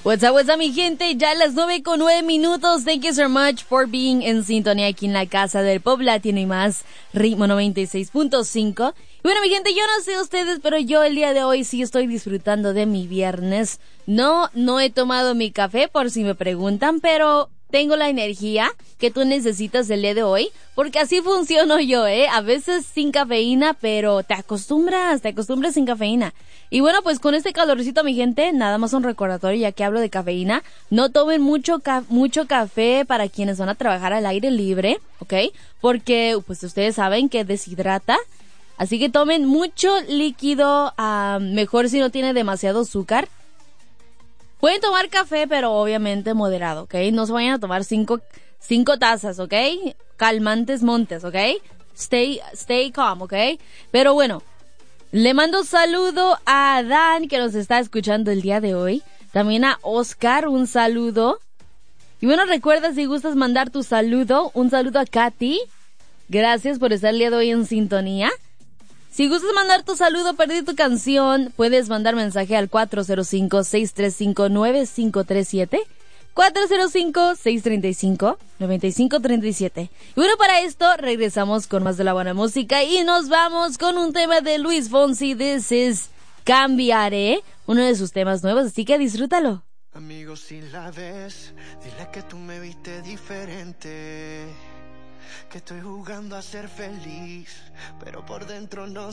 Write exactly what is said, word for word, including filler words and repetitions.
What's up, what's up, mi gente? Ya a las nueve con nueve minutos. Thank you so much for being en sintonía aquí en la Casa del Pop Latino y más, Ritmo noventa y seis punto cinco. Y bueno, mi gente, yo no sé ustedes, pero yo el día de hoy sí estoy disfrutando de mi viernes. No, no he tomado mi café por si me preguntan, pero tengo la energía que tú necesitas el día de hoy, porque así funciono yo, ¿eh? A veces sin cafeína, pero te acostumbras, te acostumbras sin cafeína. Y bueno, pues con este calorcito, mi gente, nada más un recordatorio, ya que hablo de cafeína, no tomen mucho ca- mucho café para quienes van a trabajar al aire libre, ¿ok? Porque, pues ustedes saben que deshidrata, así que tomen mucho líquido, uh, mejor si no tiene demasiado azúcar. Pueden tomar café, pero obviamente moderado, ¿ok? No se vayan a tomar cinco, cinco tazas, ¿ok? Calmantes montes, ¿ok? Stay, stay calm, ¿ok? Pero bueno, le mando un saludo a Dan, que nos está escuchando el día de hoy. También a Oscar, un saludo. Y bueno, recuerda, si gustas mandar tu saludo, un saludo a Katy. Gracias por estar el día de hoy en sintonía. Si gustas mandar tu saludo, pedir tu canción, puedes mandar mensaje al cuatro cero cinco, seis tres cinco, nueve cinco tres siete. cuatro cero cinco, seis tres cinco, nueve cinco tres siete. Y bueno, para esto regresamos con más de la buena música y nos vamos con un tema de Luis Fonsi. This is Cambiaré, uno de sus temas nuevos, así que disfrútalo. Amigo, si la ves, dile que tú me viste diferente, que estoy jugando a ser feliz, pero por dentro no